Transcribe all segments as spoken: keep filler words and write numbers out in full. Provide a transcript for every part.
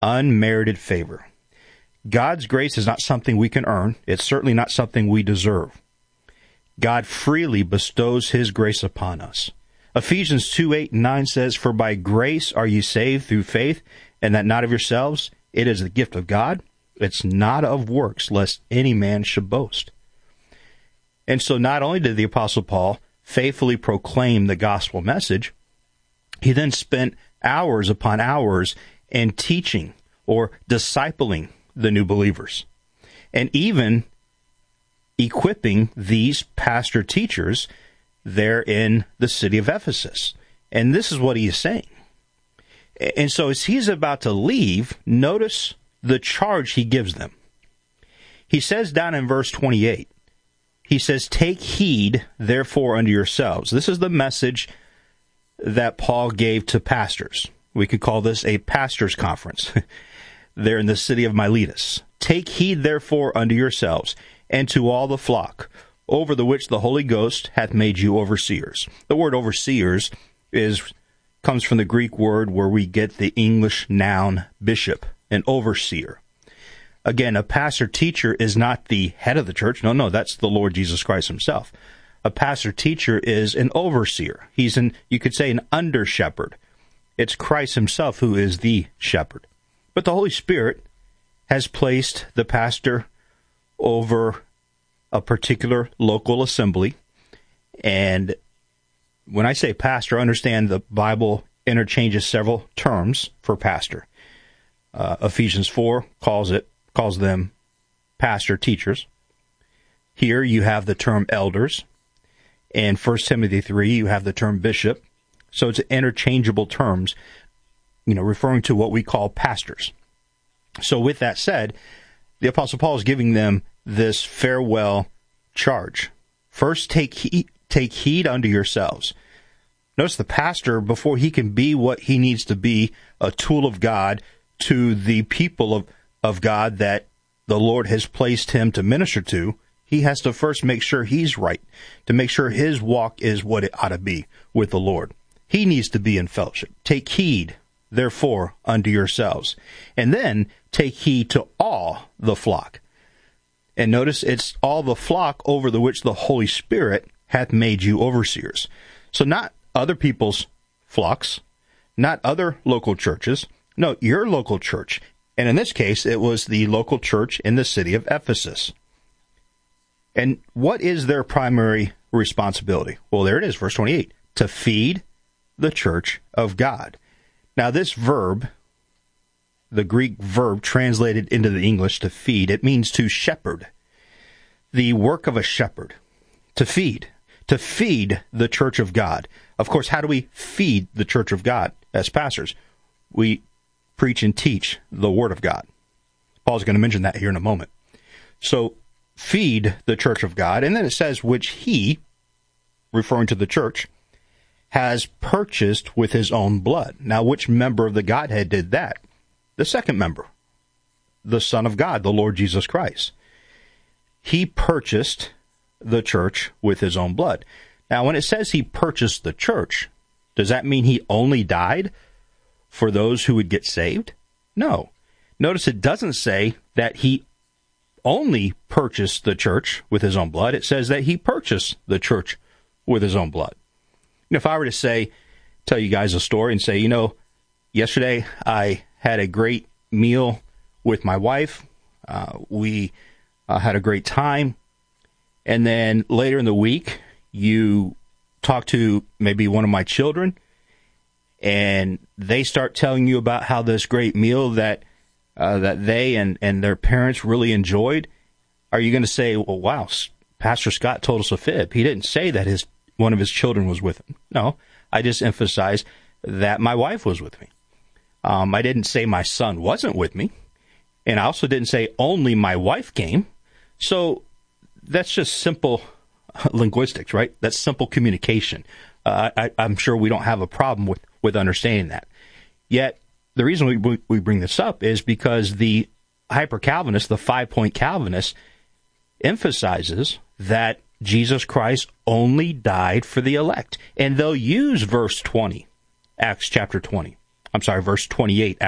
unmerited favor. God's grace is not something we can earn. It's certainly not something we deserve. God freely bestows his grace upon us. Ephesians two, eight, and nine says, "For by grace are ye saved through faith, and that not of yourselves. It is the gift of God. It's not of works, lest any man should boast." And so not only did the Apostle Paul faithfully proclaim the gospel message, he then spent hours upon hours in teaching or discipling the new believers, and even equipping these pastor teachers there in the city of Ephesus. And this is what he is saying. And so as he's about to leave, notice the charge he gives them. He says down in verse twenty-eight, he says, "Take heed, therefore, unto yourselves." This is the message that Paul gave to pastors. We could call this a pastor's conference there in the city of Miletus. "Take heed, therefore, unto yourselves, and to all the flock, over the which the Holy Ghost hath made you overseers." The word overseers is comes from the Greek word where we get the English noun bishop, an overseer. Again, a pastor teacher is not the head of the church. No, no, that's the Lord Jesus Christ himself. A pastor teacher is an overseer. He's an, you could say, an under shepherd. It's Christ himself who is the shepherd. But the Holy Spirit has placed the pastor over a particular local assembly. And when I say pastor, understand the Bible interchanges several terms for pastor. Uh, Ephesians four calls it calls them pastor teachers. Here you have the term elders. In First Timothy three, you have the term bishop. So it's interchangeable terms, you know, referring to what we call pastors. So with that said, the Apostle Paul is giving them this farewell charge. First, take heed, take heed unto yourselves. Notice the pastor, before he can be what he needs to be, a tool of God to the people of, of God that the Lord has placed him to minister to, he has to first make sure he's right, to make sure his walk is what it ought to be with the Lord. He needs to be in fellowship. Take heed, therefore, unto yourselves. And then take heed to all the flock. And notice it's all the flock over the which the Holy Spirit hath made you overseers. So not other people's flocks, not other local churches. No, your local church. And in this case, it was the local church in the city of Ephesus. And what is their primary responsibility? Well, there it is, verse twenty-eight. To feed the church of God. Now, this verb, the Greek verb translated into the English to feed, it means to shepherd. The work of a shepherd. To feed. To feed the church of God. Of course, how do we feed the church of God as pastors? We preach and teach the Word of God. Paul's going to mention that here in a moment. So, feed the church of God. And then it says, which he, referring to the church, has purchased with his own blood. Now, which member of the Godhead did that? The second member, the Son of God, the Lord Jesus Christ. He purchased the church with his own blood. Now, when it says he purchased the church, does that mean he only died for those who would get saved? No. Notice it doesn't say that he only purchased the church with his own blood. It says that he purchased the church with his own blood. And if I were to say, tell you guys a story and say, you know, yesterday I had a great meal with my wife. Uh, we uh, had a great time. And then later in the week, you talk to maybe one of my children, and they start telling you about how this great meal that uh, that they and, and their parents really enjoyed. Are you going to say, well, wow, Pastor Scott told us a fib? He didn't say that his one of his children was with him. No, I just emphasized that my wife was with me. Um, I didn't say my son wasn't with me. And I also didn't say only my wife came. So that's just simple linguistics, right? That's simple communication. Uh, I, I'm sure we don't have a problem with, with understanding that. Yet, the reason we, we bring this up is because the hyper-Calvinist, the five-point Calvinist, emphasizes that Jesus Christ only died for the elect. And they'll use verse twenty, Acts chapter twenty. I'm sorry, verse twenty-eight, Acts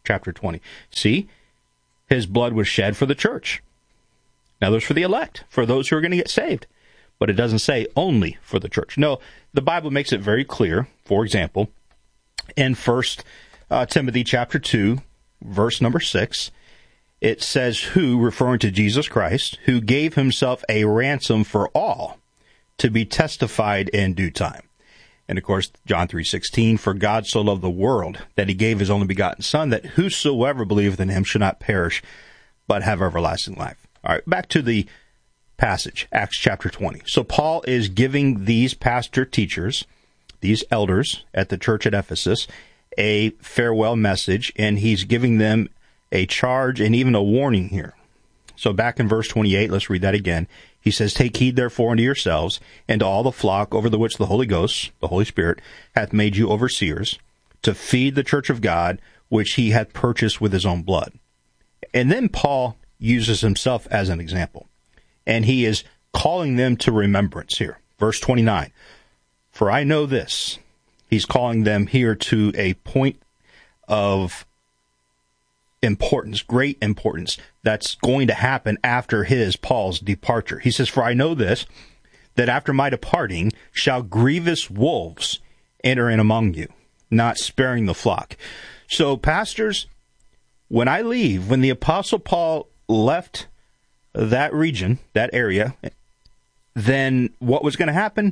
chapter twenty. See, his blood was shed for the church. Now, there's for the elect, for those who are going to get saved. But it doesn't say only for the church. No, the Bible makes it very clear. For example, in First uh, Timothy chapter two, verse number six, it says, who, referring to Jesus Christ, who gave himself a ransom for all to be testified in due time. And, of course, John three sixteen, for God so loved the world that he gave his only begotten Son, that whosoever believeth in him should not perish, but have everlasting life. All right, back to the passage, Acts chapter twenty. So Paul is giving these pastor teachers, these elders at the church at Ephesus, a farewell message, and he's giving them a charge and even a warning here. So back in verse twenty-eight, let's read that again. He says, take heed therefore unto yourselves, and to all the flock over the which the Holy Ghost, the Holy Spirit, hath made you overseers, to feed the church of God, which he hath purchased with his own blood. And then Paul uses himself as an example, and he is calling them to remembrance here. Verse twenty-nine, for I know this. He's calling them here to a point of importance, great importance, that's going to happen after his, Paul's, departure. He says, for I know this, that after my departing shall grievous wolves enter in among you, not sparing the flock. So, pastors, when I leave, when the Apostle Paul left that region, that area, then what was going to happen?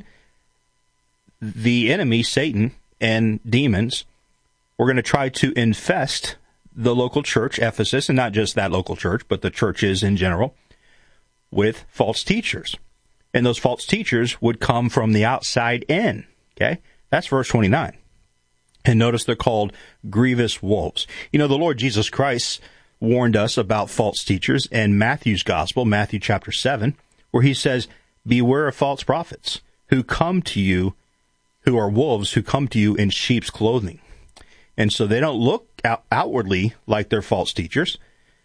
The enemy, Satan, and demons were going to try to infest the local church, Ephesus, and not just that local church, but the churches in general, with false teachers. And those false teachers would come from the outside in. Okay? That's verse twenty-nine. And notice they're called grievous wolves. You know, the Lord Jesus Christ warned us about false teachers in Matthew's gospel, Matthew chapter seven, where he says, beware of false prophets who come to you, who are wolves, who come to you in sheep's clothing. And so they don't look out outwardly like they're false teachers,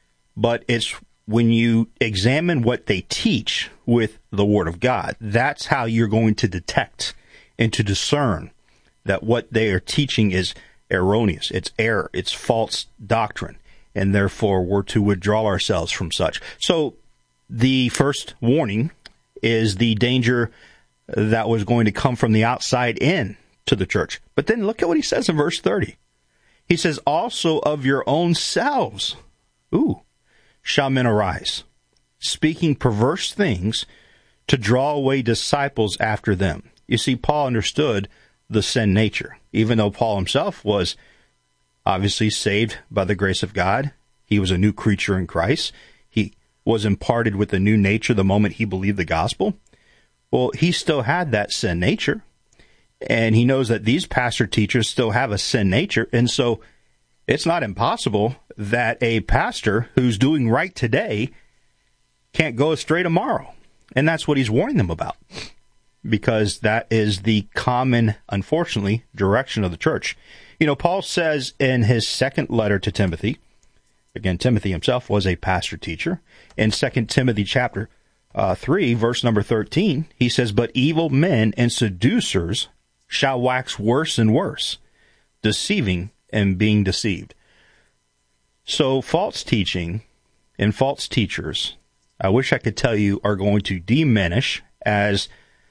but it's when you examine what they teach with the Word of God, that's how you're going to detect and to discern that what they are teaching is erroneous, it's error, it's false doctrine, and therefore we're to withdraw ourselves from such. So the first warning is the danger that was going to come from the outside in to the church. But then look at what he says in verse thirty. He says, also of your own selves, ooh, shall men arise, speaking perverse things to draw away disciples after them. You see, Paul understood the sin nature. Even though Paul himself was obviously saved by the grace of God, he was a new creature in Christ. He was imparted with a new nature the moment he believed the gospel. Well, he still had that sin nature. And he knows that these pastor teachers still have a sin nature. And so it's not impossible that a pastor who's doing right today can't go astray tomorrow. And that's what he's warning them about, because that is the common, unfortunately, direction of the church. You know, Paul says in his second letter to Timothy, again, Timothy himself was a pastor teacher, in Second Timothy chapter uh, three, verse number thirteen, he says, but evil men and seducers shall wax worse and worse, deceiving and being deceived. So false teaching and false teachers, I wish I could tell you, are going to diminish as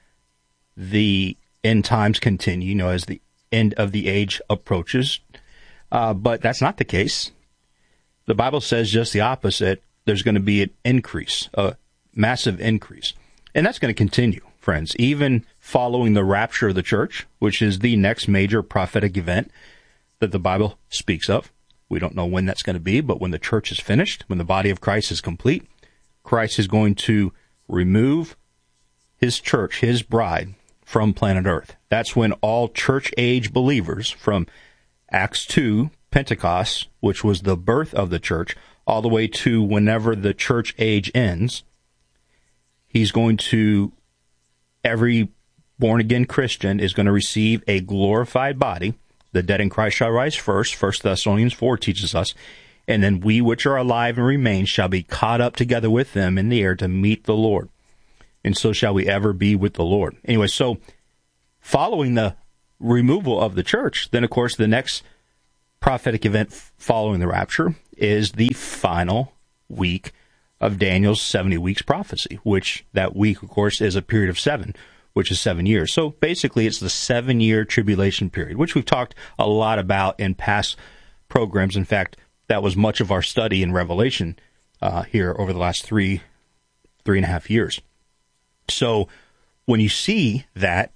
the end times continue, you know, as the end of the age approaches. Uh, but that's not the case. The Bible says just the opposite. There's going to be an increase, a massive increase. And that's going to continue, friends, even following the rapture of the church, which is the next major prophetic event that the Bible speaks of. We don't know when that's going to be, but when the church is finished, when the body of Christ is complete, Christ is going to remove his church, his bride, from planet Earth. That's when all church-age believers from Acts two, Pentecost, which was the birth of the church, all the way to whenever the church age ends, he's going to, every born-again Christian is going to receive a glorified body. The dead in Christ shall rise first, First Thessalonians four teaches us, and then we which are alive and remain shall be caught up together with them in the air to meet the Lord. And so shall we ever be with the Lord. Anyway, so following the removal of the church, then, of course, the next prophetic event following the rapture is the final week of Daniel's seventy weeks prophecy, which that week, of course, is a period of seven, which is seven years. So basically, it's the seven-year tribulation period, which we've talked a lot about in past programs. In fact, that was much of our study in Revelation uh, here over the last three, three and a half years. So when you see that,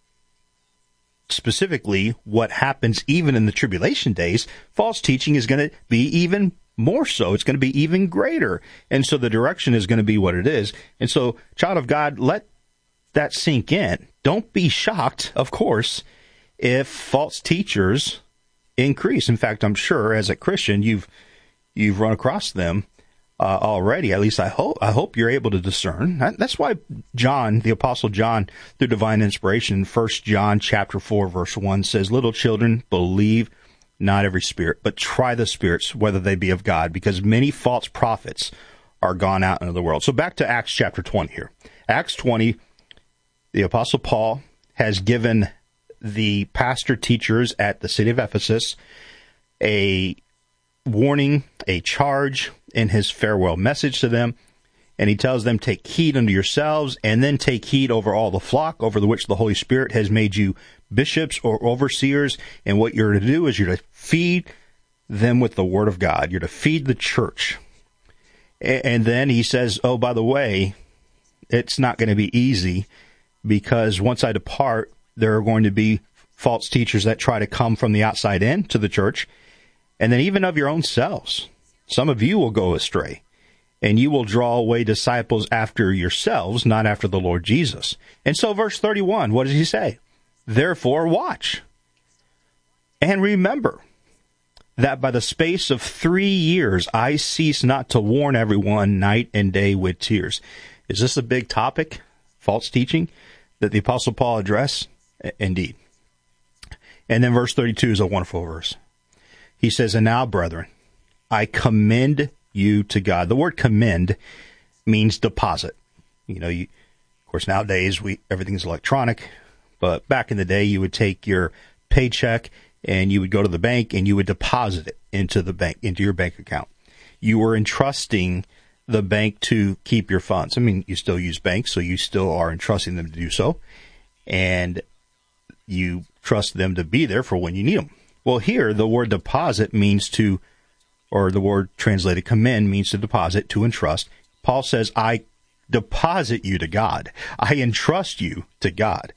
specifically what happens even in the tribulation days, false teaching is going to be even more so. It's going to be even greater. And so the direction is going to be what it is. And so, child of God, let that sink in. Don't be shocked, of course, if false teachers increase. In fact, I'm sure as a Christian, you've you've run across them uh, already. At least I hope. I hope you're able to discern. That's why John, the Apostle John, through divine inspiration, First John chapter four, verse one says, "Little children, believe not every spirit, but try the spirits, whether they be of God, because many false prophets are gone out into the world." So back to Acts chapter twenty here. Acts twenty, the Apostle Paul has given the pastor teachers at the city of Ephesus a warning, a charge in his farewell message to them. And he tells them, take heed unto yourselves, and then take heed over all the flock, over the which the Holy Spirit has made you bishops or overseers. And what you're to do is you're to feed them with the word of God. You're to feed the church. And then he says, oh, by the way, it's not going to be easy, because once I depart, there are going to be false teachers that try to come from the outside in to the church. And then even of your own selves, some of you will go astray. And you will draw away disciples after yourselves, not after the Lord Jesus. And so verse thirty-one, what does he say? Therefore watch, and remember that by the space of three years I cease not to warn everyone night and day with tears. Is this a big topic, false teaching, that the Apostle Paul addressed? Indeed. And then verse thirty-two is a wonderful verse. He says, and now, brethren, I commend you to God. The word commend means deposit. You know, you, of course, nowadays we everything's electronic, but back in the day, you would take your paycheck and you would go to the bank and you would deposit it into the bank, into your bank account. You were entrusting the bank to keep your funds. I mean, you still use banks, so you still are entrusting them to do so, and you trust them to be there for when you need them. Well, here, the word deposit means to, or the word translated commend means to deposit, to entrust. Paul says, I deposit you to God. I entrust you to God.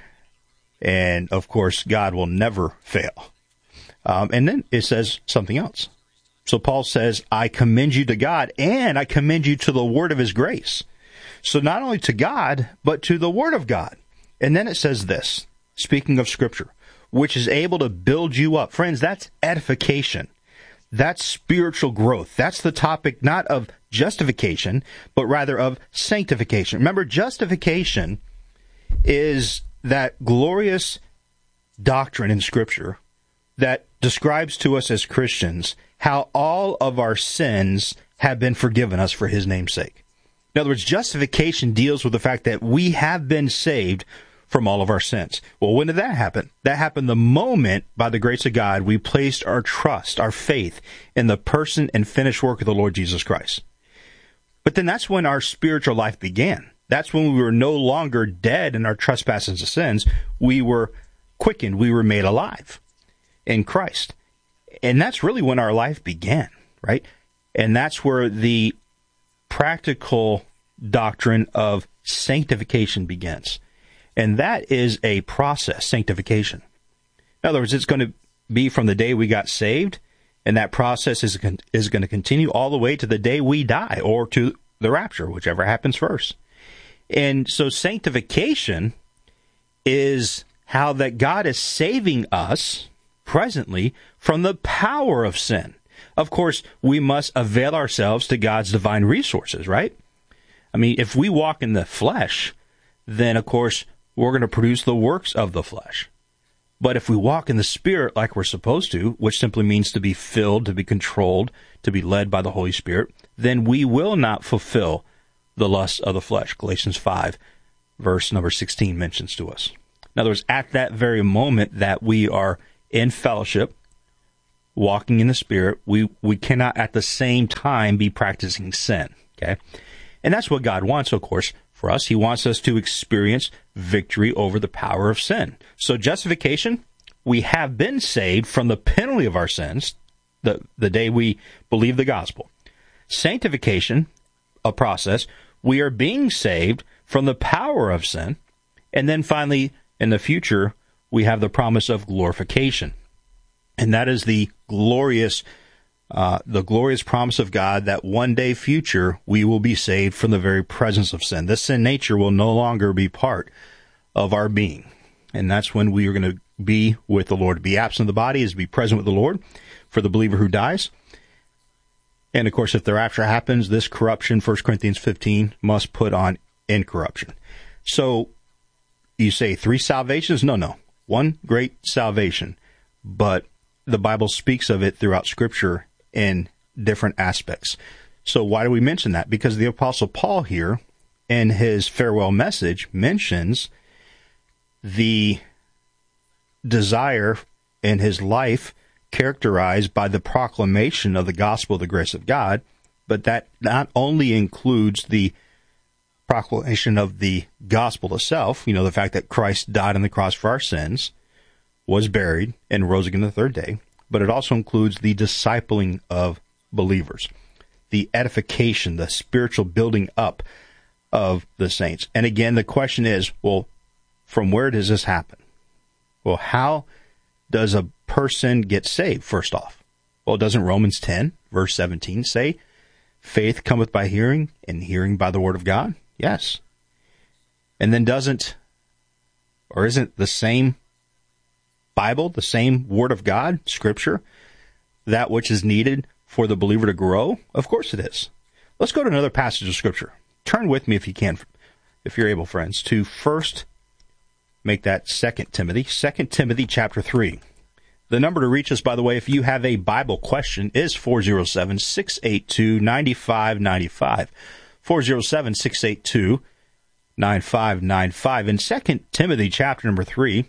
And, of course, God will never fail. Um, and then it says something else. So Paul says, I commend you to God, and I commend you to the word of his grace. So not only to God, but to the word of God. And then it says this, speaking of Scripture, which is able to build you up. Friends, that's edification. That's spiritual growth. That's the topic not of justification, but rather of sanctification. Remember, justification is that glorious doctrine in Scripture that describes to us as Christians how all of our sins have been forgiven us for his name's sake. In other words, justification deals with the fact that we have been saved from all of our sins. Well, when did that happen? That happened the moment, by the grace of God, we placed our trust, our faith in the person and finished work of the Lord Jesus Christ. But then that's when our spiritual life began. That's when we were no longer dead in our trespasses and sins. We were quickened. We were made alive in Christ. And that's really when our life began, right? And that's where the practical doctrine of sanctification begins. And that is a process, sanctification. In other words, it's going to be from the day we got saved, and that process is, is going to continue all the way to the day we die, or to the rapture, whichever happens first. And so sanctification is how that God is saving us presently from the power of sin. Of course, we must avail ourselves to God's divine resources, right? I mean, if we walk in the flesh, then, of course, we're going to produce the works of the flesh. But if we walk in the Spirit like we're supposed to, which simply means to be filled, to be controlled, to be led by the Holy Spirit, then we will not fulfill the lusts of the flesh. Galatians five, verse number sixteen mentions to us. In other words, at that very moment that we are in fellowship walking in the Spirit, we, we cannot at the same time be practicing sin. Okay? And that's what God wants, of course, for us. He wants us to experience victory over the power of sin. So justification, we have been saved from the penalty of our sins the, the day we believe the gospel. Sanctification, a process, we are being saved from the power of sin. And then finally, in the future, we have the promise of glorification. And that is the glorious uh, the glorious promise of God that one day future we will be saved from the very presence of sin. This sin nature will no longer be part of our being. And that's when we are going to be with the Lord. To be absent of the body is to be present with the Lord for the believer who dies. And, of course, if thereafter happens, this corruption, First Corinthians fifteen, must put on incorruption. So you say three salvations? No, no. One great salvation. But the Bible speaks of it throughout Scripture in different aspects. So why do we mention that? Because the Apostle Paul here, in his farewell message, mentions the desire in his life characterized by the proclamation of the gospel of the grace of God, but that not only includes the proclamation of the gospel itself, you know, the fact that Christ died on the cross for our sins, was buried, and rose again the third day, but it also includes the discipling of believers, the edification, the spiritual building up of the saints. And again, the question is, well, from where does this happen? Well, how does a person get saved, first off? Well, doesn't Romans ten, verse seventeen say, faith cometh by hearing, and hearing by the word of God? Yes. And then doesn't, or isn't the same Bible, the same Word of God, Scripture, that which is needed for the believer to grow? Of course it is. Let's go to another passage of Scripture. Turn with me, if you can, if you're able, friends, to first make that Second Timothy, Second Timothy chapter three. The number to reach us, by the way, if you have a Bible question, is four oh seven, six eight two, nine five nine five. four oh seven, six eight two, nine five nine five. In Second Timothy chapter number three,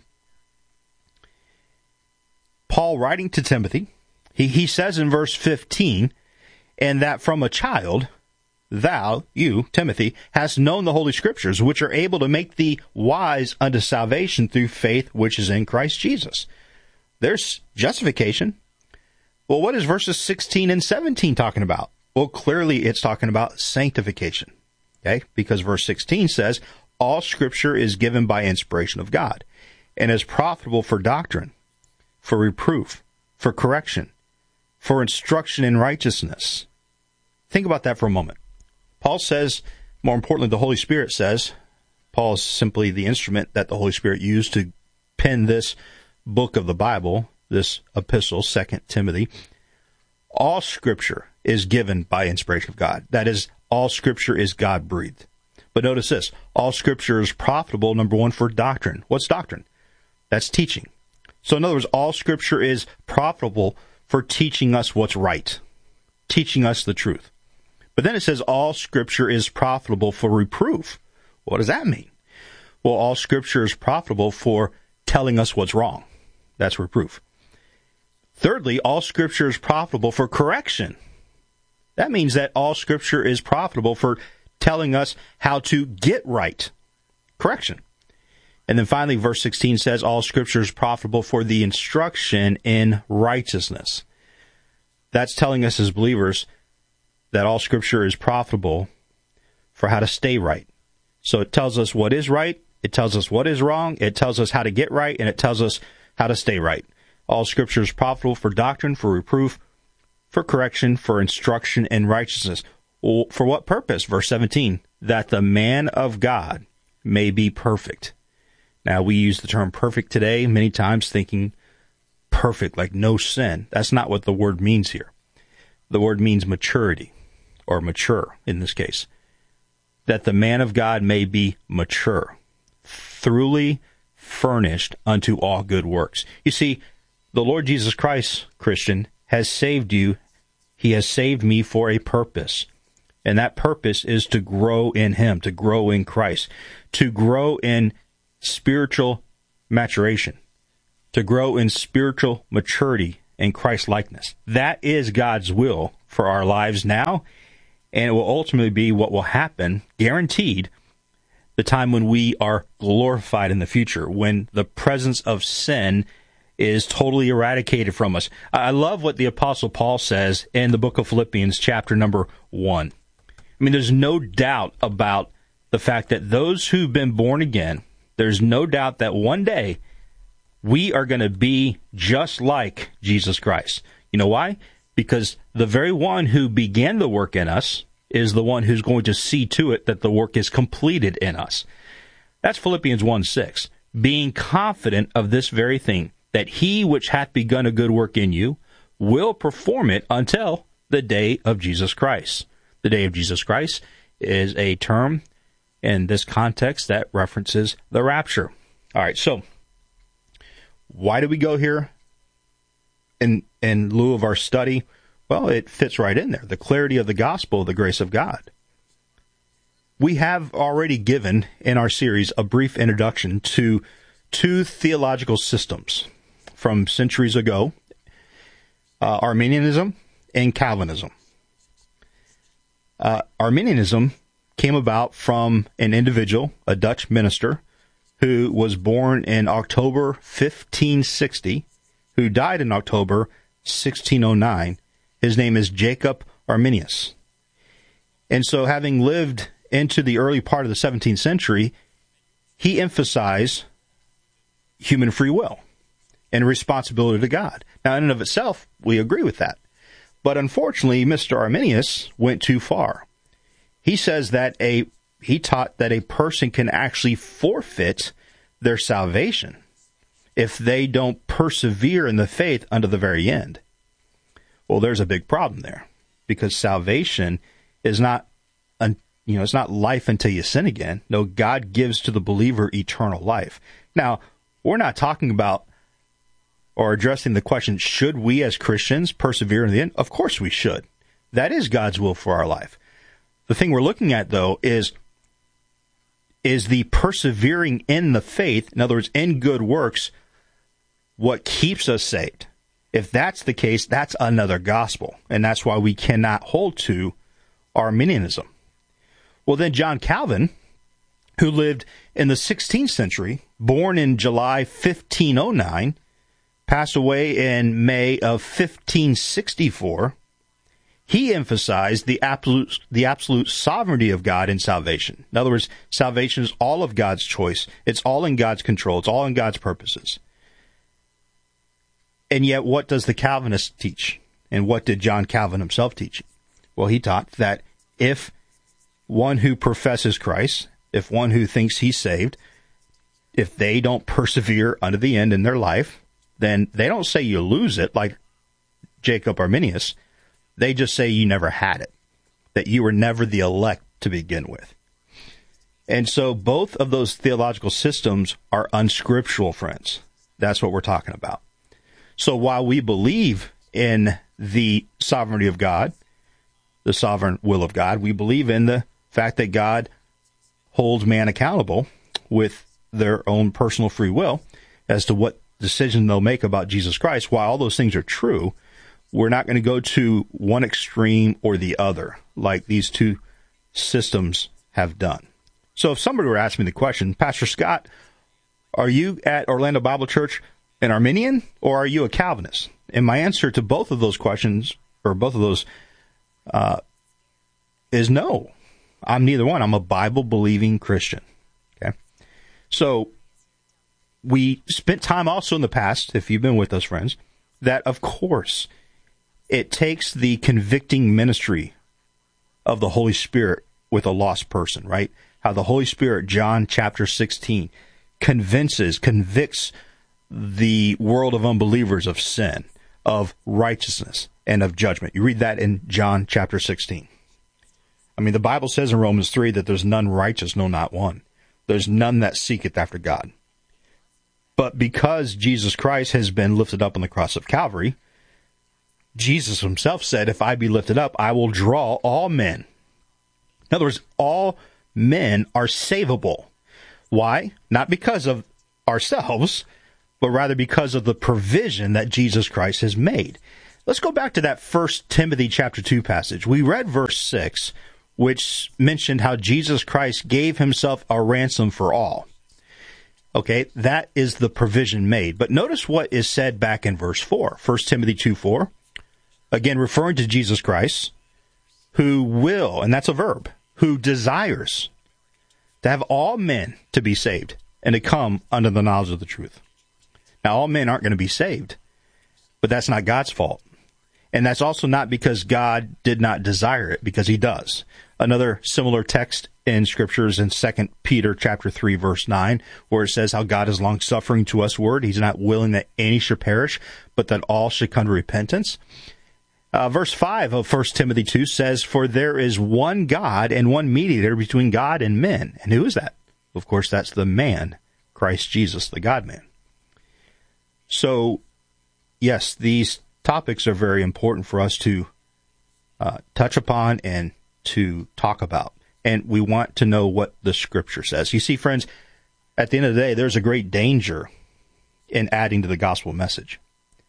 Paul writing to Timothy, he, he says in verse fifteen, and that from a child, thou, you, Timothy, hast known the Holy Scriptures, which are able to make thee wise unto salvation through faith which is in Christ Jesus. There's justification. Well, what is verses sixteen and seventeen talking about? Well, clearly it's talking about sanctification, okay? Because verse sixteen says, all Scripture is given by inspiration of God, and is profitable for doctrine, for reproof, for correction, for instruction in righteousness. Think about that for a moment. Paul says, more importantly, the Holy Spirit says, Paul is simply the instrument that the Holy Spirit used to pen this book of the Bible, this epistle, Second Timothy. All Scripture is given by inspiration of God. That is, all Scripture is God-breathed. But notice this, all Scripture is profitable, number one, for doctrine. What's doctrine? That's teaching. So in other words, all Scripture is profitable for teaching us what's right, teaching us the truth. But then it says all Scripture is profitable for reproof. What does that mean? Well, all Scripture is profitable for telling us what's wrong. That's reproof. Thirdly, all Scripture is profitable for correction. That means that all Scripture is profitable for telling us how to get right. Correction. And then finally, verse sixteen says, all Scripture is profitable for the instruction in righteousness. That's telling us as believers that all Scripture is profitable for how to stay right. So it tells us what is right, it tells us what is wrong, it tells us how to get right, and it tells us how to stay right. All Scripture is profitable for doctrine, for reproof, for correction, for instruction in righteousness. Well, for what purpose? Verse seventeen, that the man of God may be perfect. Now, we use the term perfect today many times thinking perfect, like no sin. That's not what the word means here. The word means maturity, or mature in this case. That the man of God may be mature, thoroughly furnished unto all good works. You see, the Lord Jesus Christ, Christian, has saved you. He has saved me for a purpose. And that purpose is to grow in Him, to grow in Christ, to grow in spiritual maturation, to grow in spiritual maturity in Christ likeness. That is God's will for our lives now, and it will ultimately be what will happen, guaranteed, the time when we are glorified in the future, when the presence of sin is totally eradicated from us. I love what the Apostle Paul says in the book of Philippians, chapter number one. I mean, there's no doubt about the fact that those who've been born again, there's no doubt that one day we are going to be just like Jesus Christ. You know why? Because the very one who began the work in us is the one who's going to see to it that the work is completed in us. That's Philippians one six. Being confident of this very thing, that he which hath begun a good work in you will perform it until the day of Jesus Christ. The day of Jesus Christ is a term in this context that references the rapture. All right, so why do we go here in in lieu of our study? Well, it fits right in there. The clarity of the gospel, the grace of God. We have already given in our series a brief introduction to two theological systems from centuries ago, uh, Arminianism and Calvinism. Uh, Arminianism came about from an individual, a Dutch minister, who was born in October fifteen sixty, who died in October sixteen oh nine. His name is Jacob Arminius. And so having lived into the early part of the seventeenth century, he emphasized human free will and responsibility to God. Now, in and of itself, we agree with that. But unfortunately, Mister Arminius went too far. He says that a he taught that a person can actually forfeit their salvation if they don't persevere in the faith unto the very end. Well, there's a big problem there, because salvation is not, you know, it's not life until you sin again. No, God gives to the believer eternal life. Now, we're not talking about or addressing the question, should we as Christians persevere in the end? Of course we should. That is God's will for our life. The thing we're looking at, though, is, is the persevering in the faith, in other words, in good works, what keeps us saved. If that's the case, that's another gospel, and that's why we cannot hold to Arminianism. Well, then John Calvin, who lived in the sixteenth century, born in July fifteen oh nine, passed away in May of fifteen sixty-four, he emphasized the absolute, the absolute sovereignty of God in salvation. In other words, salvation is all of God's choice. It's all in God's control. It's all in God's purposes. And yet, what does the Calvinist teach? And what did John Calvin himself teach? Well, he taught that if one who professes Christ, if one who thinks he's saved, if they don't persevere unto the end in their life, then they don't say you lose it like Jacob Arminius. They just say you never had it, that you were never the elect to begin with. And so both of those theological systems are unscriptural, friends. That's what we're talking about. So while we believe in the sovereignty of God, the sovereign will of God, we believe in the fact that God holds man accountable with their own personal free will as to what decision they'll make about Jesus Christ. While all those things are true, we're not going to go to one extreme or the other like these two systems have done. So if somebody were asking me the question, Pastor Scott, are you at Orlando Bible Church an Arminian or are you a Calvinist? And my answer to both of those questions, or both of those, uh, is no. I'm neither one. I'm a Bible-believing Christian. Okay, so we spent time also in the past, if you've been with us, friends, that of course it takes the convicting ministry of the Holy Spirit with a lost person, right? How the Holy Spirit, John chapter sixteen, convinces, convicts the world of unbelievers of sin, of righteousness, and of judgment. You read that in John chapter sixteen. I mean, the Bible says in Romans three that there's none righteous, no, not one. There's none that seeketh after God. But because Jesus Christ has been lifted up on the cross of Calvary, Jesus himself said, if I be lifted up, I will draw all men. In other words, all men are savable. Why? Not because of ourselves, but rather because of the provision that Jesus Christ has made. Let's go back to that First Timothy chapter two passage. We read verse six, which mentioned how Jesus Christ gave himself a ransom for all. Okay, that is the provision made. But notice what is said back in verse four. First Timothy two four, again referring to Jesus Christ, who will, and that's a verb, who desires to have all men to be saved and to come under the knowledge of the truth. Now, all men aren't going to be saved, but that's not God's fault. And that's also not because God did not desire it, because he does. Another similar text in Scripture is in Second Peter chapter three, verse nine, where it says how God is long-suffering to us word. He's not willing that any should perish, but that all should come to repentance. Uh, verse five of First Timothy two says, for there is one God and one mediator between God and men. And who is that? Of course, that's the man, Christ Jesus, the God-man. So, yes, these topics are very important for us to uh, touch upon and to talk about. And we want to know what the Scripture says. You see, friends, at the end of the day, there's a great danger in adding to the gospel message.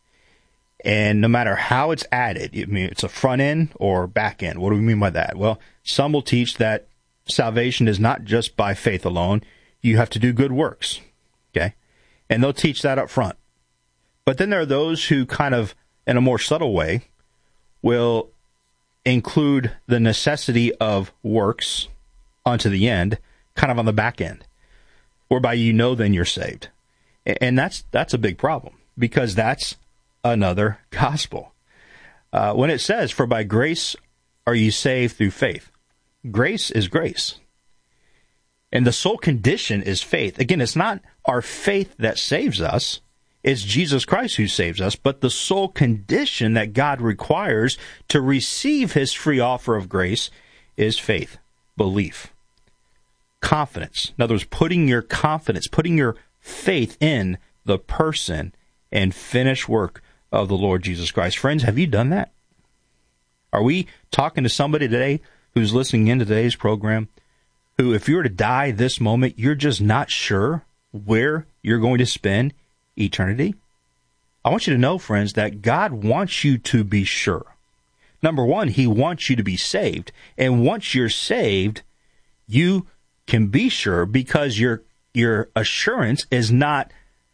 And no matter how it's added, I mean, it's a front end or back end. What do we mean by that? Well, some will teach that salvation is not just by faith alone. You have to do good works. Okay? And they'll teach that up front. But then there are those who kind of, in a more subtle way, will include the necessity of works onto the end, kind of on the back end, whereby you know then you're saved. And that's that's a big problem, because that's another gospel. Uh, when it says, for by grace are you saved through faith, grace is grace. And the sole condition is faith. Again, it's not our faith that saves us. It's Jesus Christ who saves us, but the sole condition that God requires to receive his free offer of grace is faith, belief, confidence. In other words, putting your confidence, putting your faith in the person and finished work of the Lord Jesus Christ. Friends, have you done that? Are we talking to somebody today who's listening in to today's program who, if you were to die this moment, you're just not sure where you're going to spend eternity? I want you to know, friends, that God wants you to be sure. Number one, he wants you to be saved. And once you're saved, you can be sure, because your your assurance is not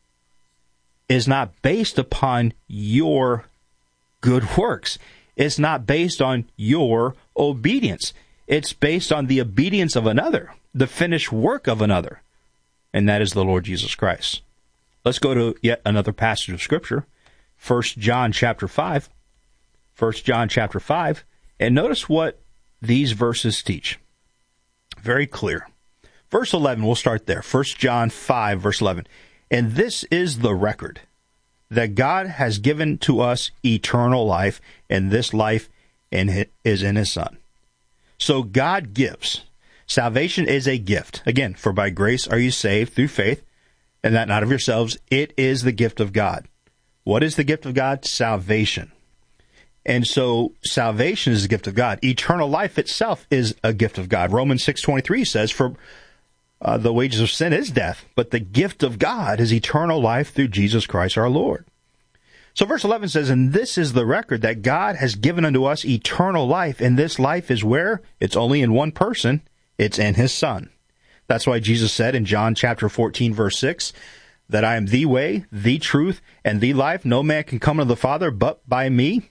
is not based upon your good works. It's not based on your obedience. It's based on the obedience of another, the finished work of another, and that is the Lord Jesus Christ. Let's go to yet another passage of Scripture, First John chapter five. First John chapter five, and notice what these verses teach. Very clear. Verse eleven, we'll start there. First John five, verse eleven. And this is the record, that God has given to us eternal life, and this life in is in his Son. So God gives. Salvation is a gift. Again, for by grace are you saved through faith, and that not of yourselves. It is the gift of God. What is the gift of God? Salvation. And so salvation is a gift of God. Eternal life itself is a gift of God. Romans six twenty-three says, for uh, the wages of sin is death, but the gift of God is eternal life through Jesus Christ our Lord. So verse eleven says, and this is the record, that God has given unto us eternal life, and this life is where? It's only in one person. It's in his Son. That's why Jesus said in John chapter fourteen, verse six, that I am the way, the truth, and the life. No man can come to the Father but by me.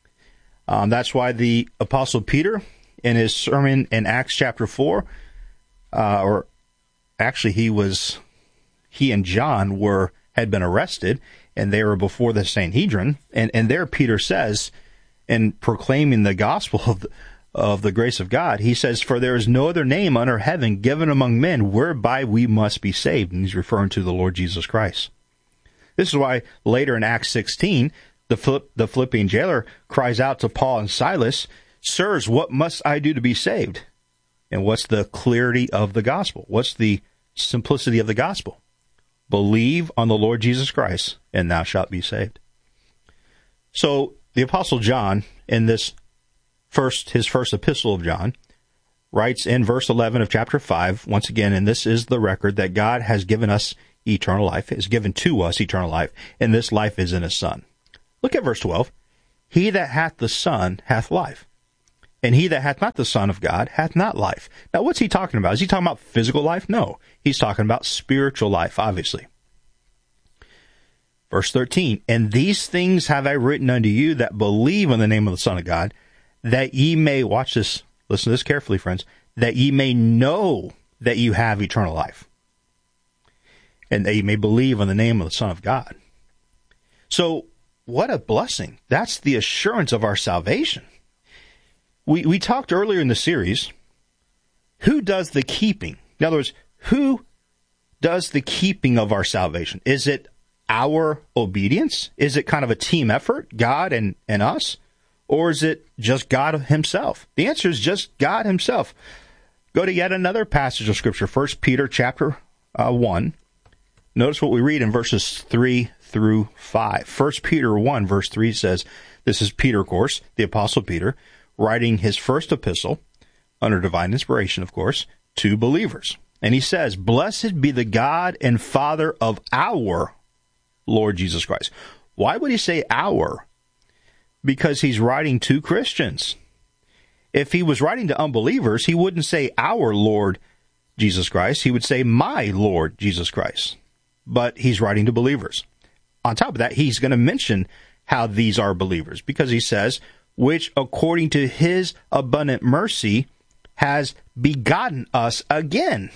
Um, that's why the Apostle Peter, in his sermon in Acts chapter four, uh, or actually he was, he and John were had been arrested, and they were before the Sanhedrin, and, and there Peter says, in proclaiming the gospel of the, of the grace of God, he says, for there is no other name under heaven given among men whereby we must be saved. And he's referring to the Lord Jesus Christ. This is why later in Acts sixteen, the, Philipp, the Philippian jailer cries out to Paul and Silas, sirs, what must I do to be saved? And what's the clarity of the gospel? What's the simplicity of the gospel? Believe on the Lord Jesus Christ, and thou shalt be saved. So the Apostle John, in this first, his first epistle of John, writes in verse eleven of chapter five, once again, and this is the record, that God has given us eternal life, has given to us eternal life, and this life is in his Son. Look at verse twelve. He that hath the Son hath life, and he that hath not the Son of God hath not life. Now, what's he talking about? Is he talking about physical life? No. He's talking about spiritual life, obviously. Verse thirteen, and these things have I written unto you that believe on the name of the Son of God, that ye may, watch this, listen to this carefully, friends, that ye may know that you have eternal life, and that ye may believe on the name of the Son of God. So, what a blessing. That's the assurance of our salvation. We we talked earlier in the series, who does the keeping? In other words, who does the keeping of our salvation? Is it our obedience? Is it kind of a team effort, God and, and us? Or is it just God himself? The answer is just God himself. Go to yet another passage of Scripture, First Peter chapter uh, one. Notice what we read in verses three through five. First Peter one, verse three says, this is Peter, of course, the Apostle Peter, writing his first epistle, under divine inspiration, of course, to believers. And he says, blessed be the God and Father of our Lord Jesus Christ. Why would he say our? Because he's writing to Christians. If he was writing to unbelievers, he wouldn't say our Lord Jesus Christ. He would say my Lord Jesus Christ. But he's writing to believers. On top of that, he's going to mention how these are believers, because he says, which according to his abundant mercy has begotten us again.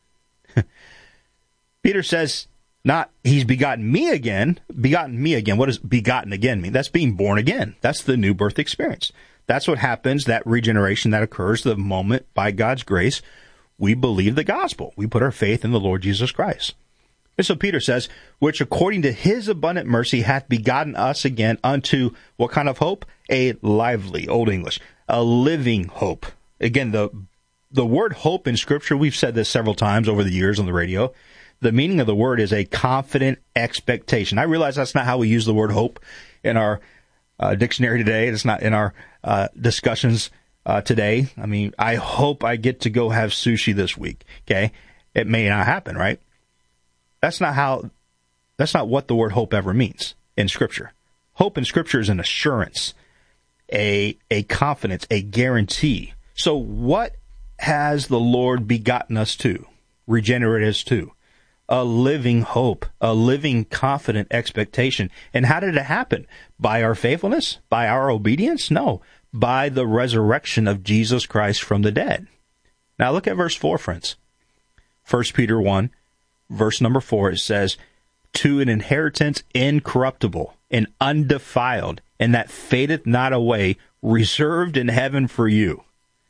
Peter says, not he's begotten me again, begotten me again. What does begotten again mean? That's being born again. That's the new birth experience. That's what happens, that regeneration that occurs the moment, by God's grace, we believe the gospel. We put our faith in the Lord Jesus Christ. And so Peter says, which according to his abundant mercy hath begotten us again unto what kind of hope? A lively, Old English, a living hope. Again, the the word hope in Scripture, we've said this several times over the years on the radio. The meaning of the word is a confident expectation. I realize that's not how we use the word hope in our uh, dictionary today. It's not in our uh, discussions uh, today. I mean, I hope I get to go have sushi this week. Okay, it may not happen, right? That's not how. That's not what the word hope ever means in Scripture. Hope in Scripture is an assurance, a a confidence, a guarantee. So, what has the Lord begotten us to, regenerated us to? A living hope, a living confident expectation. And how did it happen? By our faithfulness? By our obedience? No. By the resurrection of Jesus Christ from the dead. Now look at verse four, friends. First Peter one, verse number four, it says, to an inheritance incorruptible and undefiled, and that fadeth not away, reserved in heaven for you.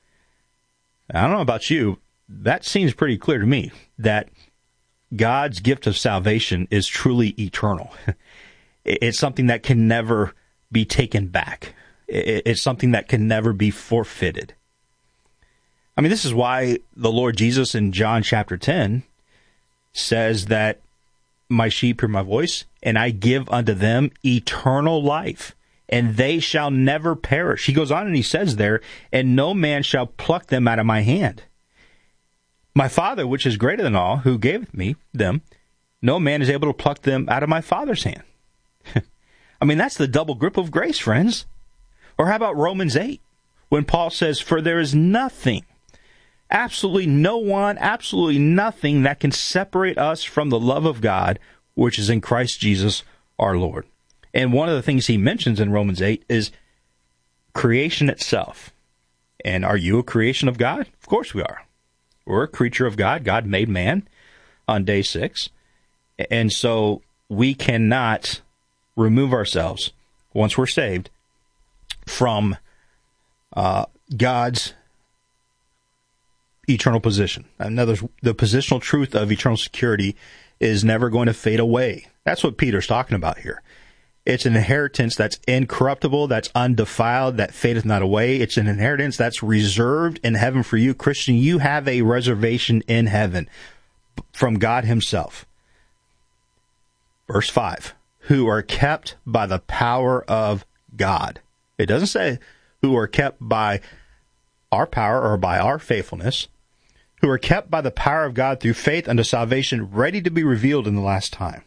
I don't know about you, that seems pretty clear to me, that God's gift of salvation is truly eternal. It's something that can never be taken back. It's something that can never be forfeited. I mean, this is why the Lord Jesus in John chapter ten says that my sheep hear my voice, and I give unto them eternal life, and they shall never perish. He goes on and he says there, and no man shall pluck them out of my hand. My Father, which is greater than all, who gave me them, no man is able to pluck them out of my Father's hand. I mean, that's the double grip of grace, friends. Or how about Romans eight, when Paul says, for there is nothing, absolutely no one, absolutely nothing that can separate us from the love of God, which is in Christ Jesus our Lord. And one of the things he mentions in Romans eight is creation itself. And are you a creation of God? Of course we are. We're a creature of God. God made man on day six. And so we cannot remove ourselves, once we're saved, from uh, God's eternal position. In other words, the positional truth of eternal security is never going to fade away. That's what Peter's talking about here. It's an inheritance that's incorruptible, that's undefiled, that fadeth not away. It's an inheritance that's reserved in heaven for you. Christian, you have a reservation in heaven from God himself. Verse five, who are kept by the power of God. It doesn't say who are kept by our power or by our faithfulness, who are kept by the power of God through faith unto salvation, ready to be revealed in the last time.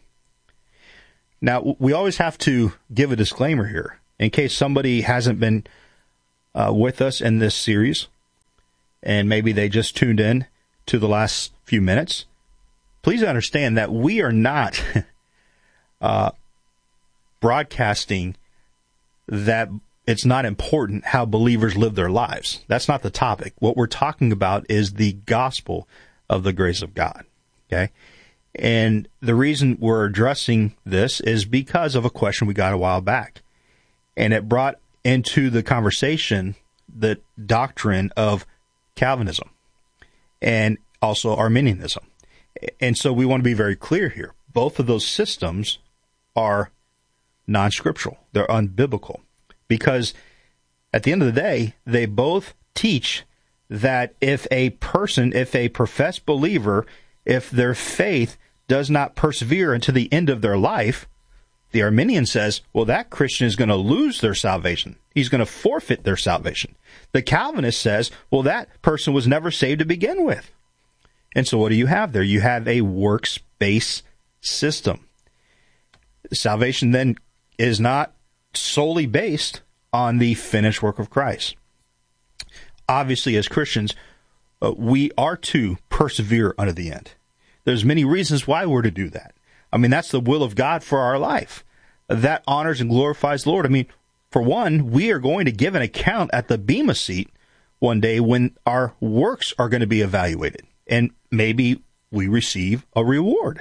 Now, we always have to give a disclaimer here, in case somebody hasn't been uh, with us in this series, and maybe they just tuned in to the last few minutes. Please understand that we are not uh, broadcasting that it's not important how believers live their lives. That's not the topic. What we're talking about is the gospel of the grace of God. Okay? And the reason we're addressing this is because of a question we got a while back. And it brought into the conversation the doctrine of Calvinism and also Arminianism. And so we want to be very clear here. Both of those systems are non-scriptural. They're unbiblical. Because at the end of the day, they both teach that if a person, if a professed believer, if their faith does not persevere unto the end of their life, the Arminian says, well, that Christian is going to lose their salvation. He's going to forfeit their salvation. The Calvinist says, well, that person was never saved to begin with. And so what do you have there? You have a works-based system. Salvation then is not solely based on the finished work of Christ. Obviously, as Christians, uh, we are to persevere unto the end. There's many reasons why we're to do that. I mean, that's the will of God for our life. That honors and glorifies the Lord. I mean, for one, we are going to give an account at the Bema seat one day when our works are going to be evaluated, and maybe we receive a reward.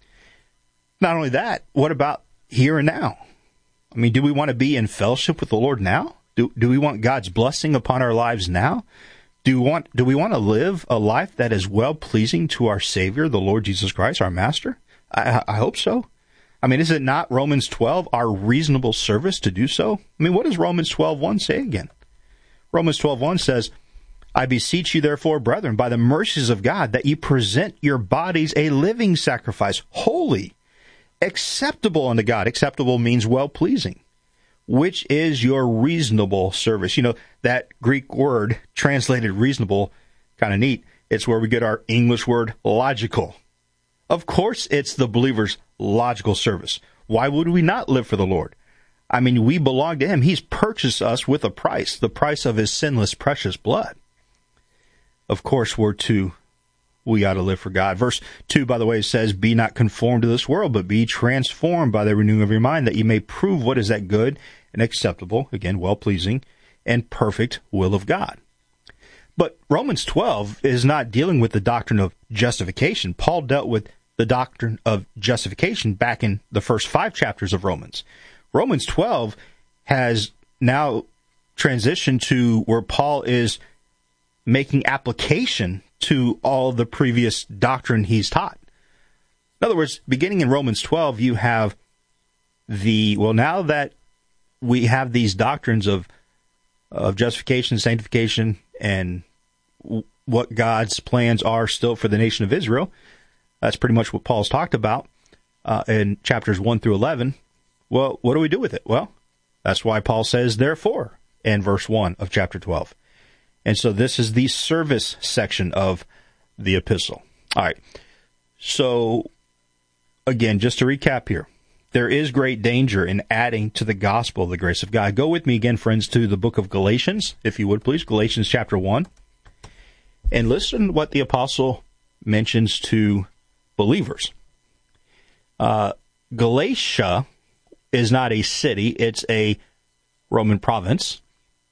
Not only that, what about here and now? I mean, do we want to be in fellowship with the Lord now? Do do we want God's blessing upon our lives now? Do we want do we want to live a life that is well-pleasing to our Savior, the Lord Jesus Christ, our Master? I, I hope so. I mean, is it not Romans twelve, our reasonable service to do so? I mean, what does Romans twelve one say again? Romans twelve one says, I beseech you, therefore, brethren, by the mercies of God, that ye present your bodies a living sacrifice, holy, acceptable unto God. Acceptable means well-pleasing, which is your reasonable service. You know, that Greek word translated reasonable, kind of neat. It's where we get our English word logical. Of course, it's the believer's logical service. Why would we not live for the Lord? I mean, we belong to Him. He's purchased us with a price, the price of His sinless, precious blood. Of course, we're to We ought to live for God. Verse two, by the way, says, be not conformed to this world, but be transformed by the renewing of your mind, that you may prove what is that good and acceptable, again, well-pleasing, and perfect will of God. But Romans twelve is not dealing with the doctrine of justification. Paul dealt with the doctrine of justification back in the first five chapters of Romans. Romans twelve has now transitioned to where Paul is making application to all the previous doctrine he's taught. In other words, beginning in Romans twelve, you have the, well, now that we have these doctrines of of justification, sanctification, and w- what God's plans are still for the nation of Israel, that's pretty much what Paul's talked about uh, in chapters one through eleven. Well, what do we do with it? Well, that's why Paul says, therefore, in verse one of chapter twelve. And so this is the service section of the epistle. All right. So, again, just to recap here, there is great danger in adding to the gospel of the grace of God. Go with me again, friends, to the book of Galatians, if you would, please. Galatians chapter one. And listen to what the apostle mentions to believers. Uh, Galatia is not a city. It's a Roman province.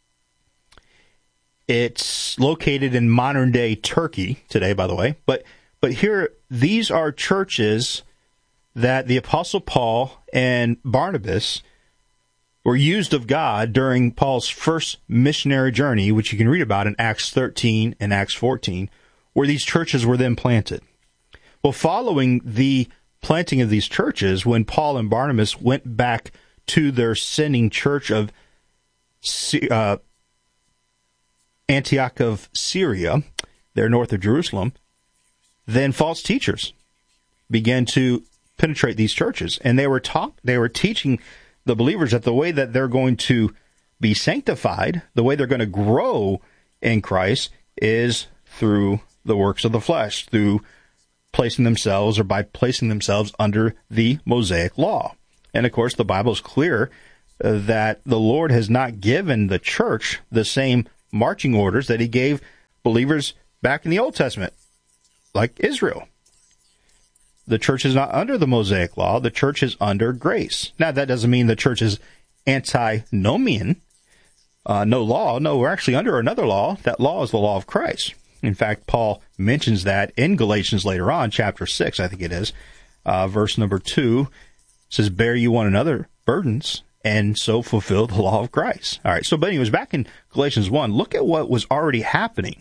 It's located in modern-day Turkey today, by the way. But but here, these are churches that the Apostle Paul and Barnabas were used of God during Paul's first missionary journey, which you can read about in Acts thirteen and Acts fourteen, where these churches were then planted. Well, following the planting of these churches, when Paul and Barnabas went back to their sending church of uh, Antioch of Syria, there north of Jerusalem, then false teachers began to penetrate these churches, and they were taught, they were teaching the believers that the way that they're going to be sanctified, the way they're going to grow in Christ, is through the works of the flesh through placing themselves or by placing themselves under the Mosaic law. And of course, the Bible is clear uh, that the Lord has not given the church the same marching orders that he gave believers back in the Old Testament, like Israel. The church is not under the Mosaic law. The church is under grace. Now, that doesn't mean the church is antinomian, uh, no law. No, we're actually under another law. That law is the law of Christ. In fact, Paul mentions that in Galatians later on, chapter six, I think it is, uh, verse number two, says, bear you one another burdens, and so fulfill the law of Christ. All right, so, but anyways, back in Galatians one, look at what was already happening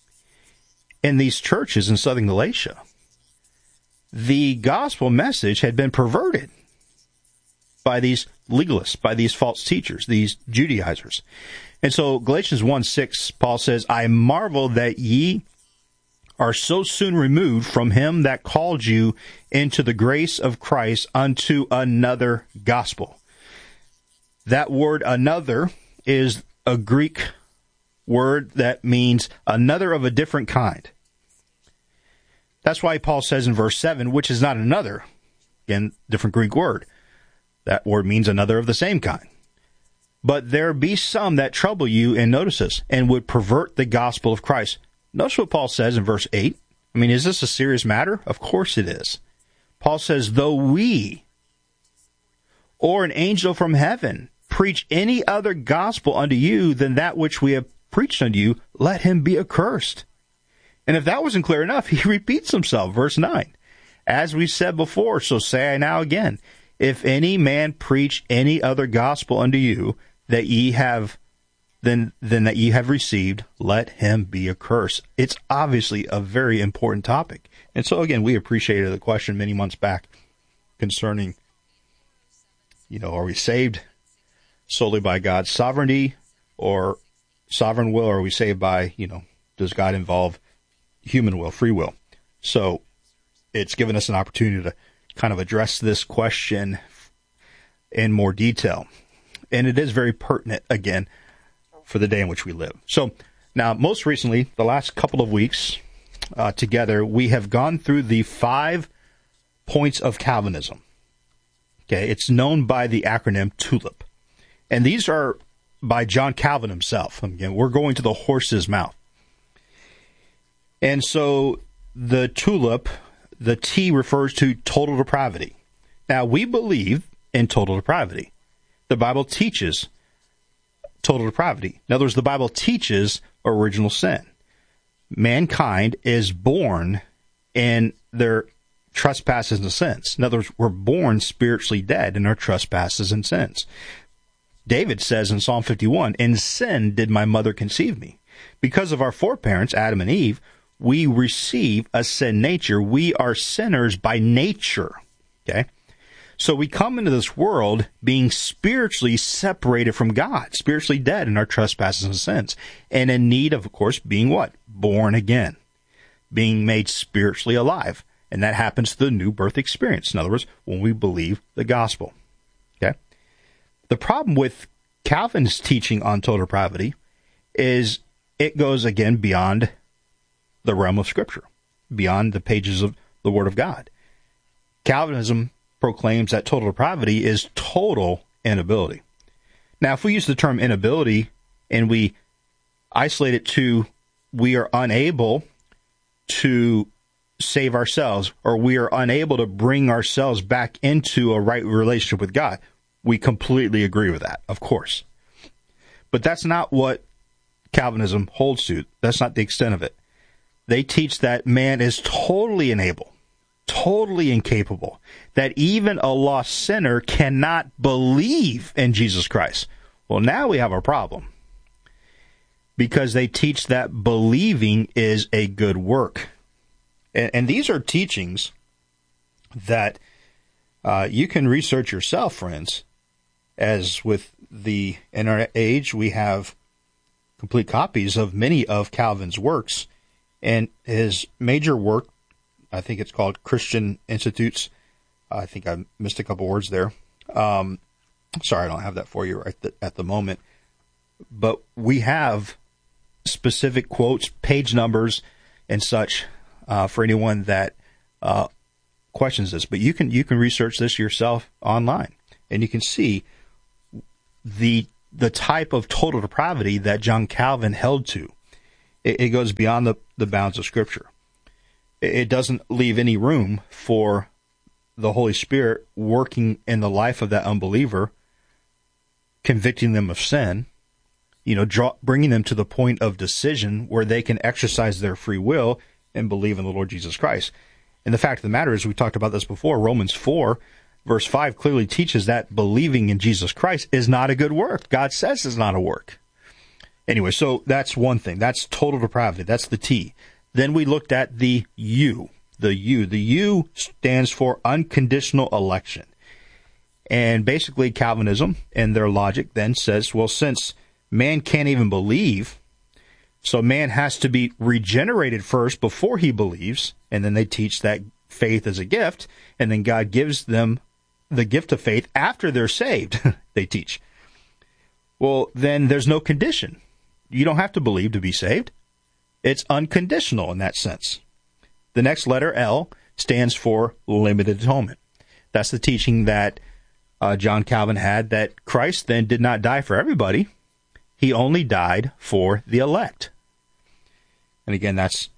in these churches in southern Galatia. The gospel message had been perverted by these legalists, by these false teachers, these Judaizers. And so Galatians one six, Paul says, I marvel that ye are so soon removed from him that called you into the grace of Christ unto another gospel. That word another is a Greek word that means another of a different kind. That's why Paul says in verse seven, which is not another, again, different Greek word. That word means another of the same kind. But there be some that trouble you, and notice this, and would pervert the gospel of Christ. Notice what Paul says in verse eight. I mean, is this a serious matter? Of course it is. Paul says, though we or an angel from heaven preach any other gospel unto you than that which we have preached unto you, let him be accursed. And if that wasn't clear enough, he repeats himself, verse nine. As we said before, so say I now again, if any man preach any other gospel unto you that ye have, then, then that ye have received, let him be accursed. It's obviously a very important topic. And so again, we appreciated the question many months back concerning, you know, are we saved solely by God's sovereignty or sovereign will, or are we saved by, you know, does God involve human will, free will? So it's given us an opportunity to kind of address this question in more detail. And it is very pertinent, again, for the day in which we live. So now, most recently, the last couple of weeks uh, together, we have gone through the five points of Calvinism. Okay, it's known by the acronym TULIP. And these are by John Calvin himself. Again, we're going to the horse's mouth. And so the TULIP, the T refers to total depravity. Now, we believe in total depravity. The Bible teaches total depravity. In other words, the Bible teaches original sin. Mankind is born in their trespasses and sins. In other words, we're born spiritually dead in our trespasses and sins. David says in Psalm fifty-one, in sin did my mother conceive me. Because of our foreparents, Adam and Eve, we receive a sin nature. We are sinners by nature. Okay? So we come into this world being spiritually separated from God, spiritually dead in our trespasses and sins, and in need of, of course, being what? Born again, being made spiritually alive. And that happens through the new birth experience. In other words, when we believe the gospel. Okay? The problem with Calvin's teaching on total depravity is it goes, again, beyond the realm of Scripture, beyond the pages of the Word of God. Calvinism proclaims that total depravity is total inability. Now, if we use the term inability and we isolate it to we are unable to save ourselves, or we are unable to bring ourselves back into a right relationship with God, we completely agree with that, of course. But that's not what Calvinism holds to. That's not the extent of it. They teach that man is totally unable, totally incapable, that even a lost sinner cannot believe in Jesus Christ. Well, now we have a problem, because they teach that believing is a good work. And, and these are teachings that uh, you can research yourself, friends. As with the internet age, we have complete copies of many of Calvin's works. And his major work, I think it's called Christian Institutes. I think I missed a couple words there. Um, sorry, I don't have that for you right the, at the moment. But we have specific quotes, page numbers, and such uh, for anyone that uh, questions this. But you can you can research this yourself online, and you can see the the type of total depravity that John Calvin held to. It, it goes beyond the, the bounds of Scripture. It, it doesn't leave any room for the Holy Spirit working in the life of that unbeliever, convicting them of sin, you know, draw, bringing them to the point of decision where they can exercise their free will and believe in the Lord Jesus Christ. And the fact of the matter is, we talked about this before, Romans four, verse five clearly teaches that believing in Jesus Christ is not a good work. God says it's not a work. Anyway, so that's one thing. That's total depravity. That's the T. Then we looked at the U. The U. The U stands for unconditional election. And basically Calvinism and their logic then says, well, since man can't even believe, so man has to be regenerated first before he believes, and then they teach that faith is a gift, and then God gives them the gift of faith after they're saved, they teach. Well, then there's no condition. You don't have to believe to be saved. It's unconditional in that sense. The next letter, L, stands for limited atonement. That's the teaching that uh, John Calvin had, that Christ then did not die for everybody. He only died for the elect. And again, that's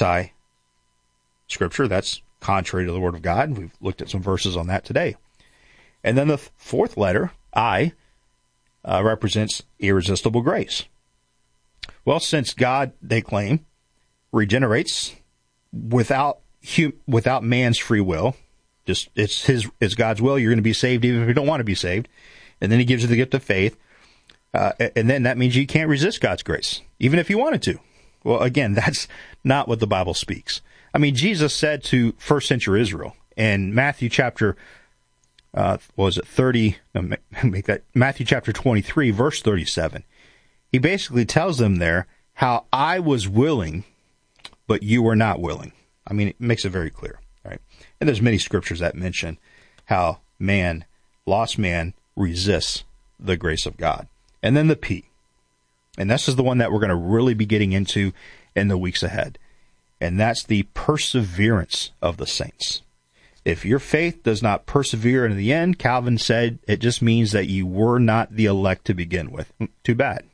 anti-Scripture. That's contrary to the Word of God. We've looked at some verses on that today. And then the fourth letter, I, uh, represents irresistible grace. Well, since God, they claim, regenerates without hum, without man's free will, just it's his it's God's will. You're going to be saved even if you don't want to be saved, and then He gives you the gift of faith, uh, and then that means you can't resist God's grace, even if you wanted to. Well, again, that's not what the Bible speaks. I mean, Jesus said to first century Israel in Matthew chapter, uh, what was it thirty? No, make that Matthew chapter twenty-three, verse thirty-seven. He basically tells them there how I was willing, but you were not willing. I mean, it makes it very clear, right? And there's many scriptures that mention how man, lost man, resists the grace of God. And then the P. And this is the one that we're going to really be getting into in the weeks ahead. And that's the perseverance of the saints. If your faith does not persevere in the end, Calvin said, it just means that you were not the elect to begin with. Too bad.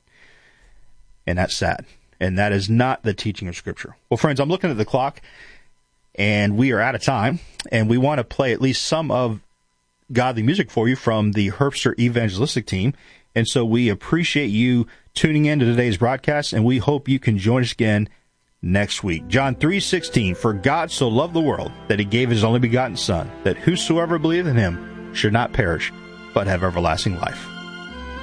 And that's sad. And that is not the teaching of Scripture. Well, friends, I'm looking at the clock, and we are out of time. And we want to play at least some of godly music for you from the Herbster Evangelistic Team. And so we appreciate you tuning in to today's broadcast, and we hope you can join us again next week. John three sixteen, for God so loved the world that He gave His only begotten Son, that whosoever believeth in Him should not perish, but have everlasting life.